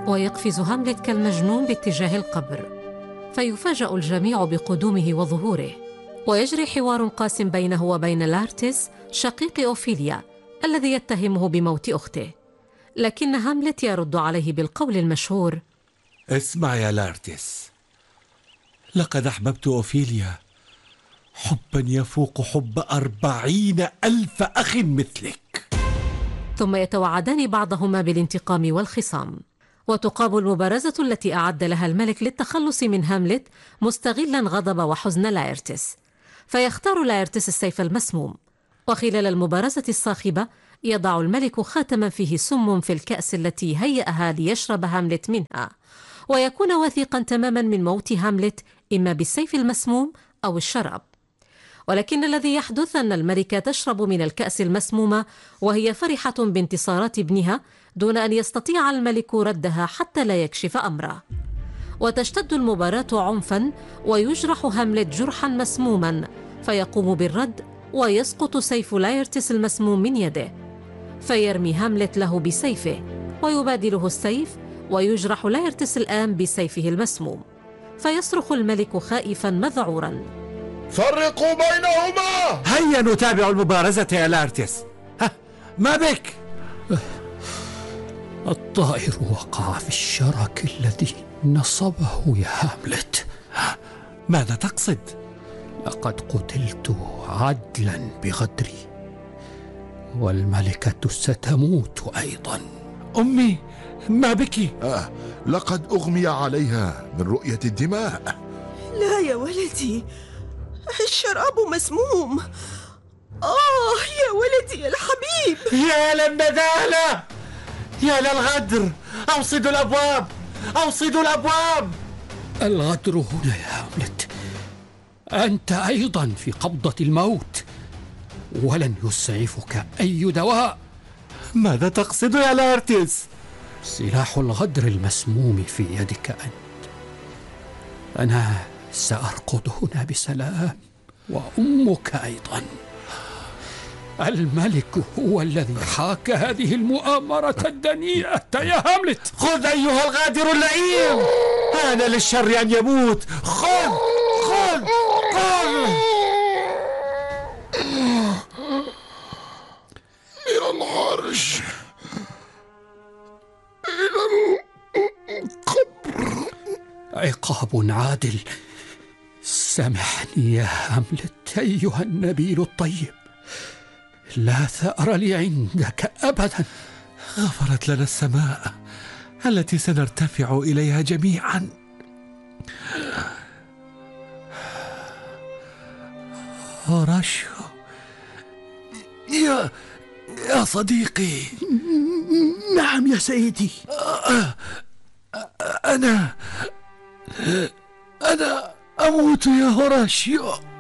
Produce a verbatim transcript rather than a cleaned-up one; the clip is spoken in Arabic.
ويقفز هاملت كالمجنون باتجاه القبر، فيفاجأ الجميع بقدومه وظهوره، ويجري حوار قاس بينه وبين لارتيس شقيق أوفيليا الذي يتهمه بموت أخته. لكن هاملت يرد عليه بالقول المشهور: اسمع يا لارتيس، لقد أحببت أوفيليا حبا يفوق حب أربعين ألف أخ مثلك. ثم يتوعدان بعضهما بالانتقام والخصام، وتقام المبارزة التي أعد لها الملك للتخلص من هاملت مستغلا غضب وحزن لايرتس، فيختار لايرتس السيف المسموم. وخلال المبارزة الصاخبة يضع الملك خاتما فيه سم في الكأس التي هيأها ليشرب هاملت منها، ويكون واثقا تماما من موت هاملت إما بالسيف المسموم أو الشراب. ولكن الذي يحدث أن الملكة تشرب من الكأس المسمومة وهي فرحة بانتصارات ابنها دون أن يستطيع الملك ردها حتى لا يكشف أمره. وتشتد المباراة عنفا، ويجرح هاملت جرحا مسموما، فيقوم بالرد ويسقط سيف لايرتس المسموم من يده، فيرمي هاملت له بسيفه ويبادله السيف، ويجرح لايرتس الآن بسيفه المسموم، فيصرخ الملك خائفا مذعورا: فرقوا بينهما! هيا نتابع المبارزة يا لارتيس. ها، ما بك؟ الطائر وقع في الشرك الذي نصبه يا هاملت. ماذا تقصد؟ لقد قتلت عدلا بغدري، والملكة ستموت أيضا. أمي، ما بك؟ آه لقد أغمي عليها من رؤية الدماء. لا يا ولدي، الشراب مسموم. آه يا ولدي يا الحبيب. يا للنذالة، يا للغدر، أوصدوا الأبواب، أوصدوا الأبواب. الغدر هنا يا هاملت، أنت أيضا في قبضة الموت، ولن يسعفك أي دواء. ماذا تقصد يا لارتيس؟ سلاح الغدر المسموم في يدك أنت. أنا سأرقد هنا بسلام، وأمك أيضا. الملك هو الذي حاك هذه المؤامرة الدنيئة يا هاملت. خذ أيها الغادر اللئيم، آن للشر أن يموت. خذ خذ خذ. إلى العرش، إلى القبر. عقاب عادل. سامحني يا هاملت أيها النبيل الطيب، لا ثأر لي عندك أبدا. غفرت لنا السماء التي سنرتفع إليها جميعا. هوراشيو، يا يا صديقي. نعم يا سيدي. أنا أنا أموت يا هوراشيو.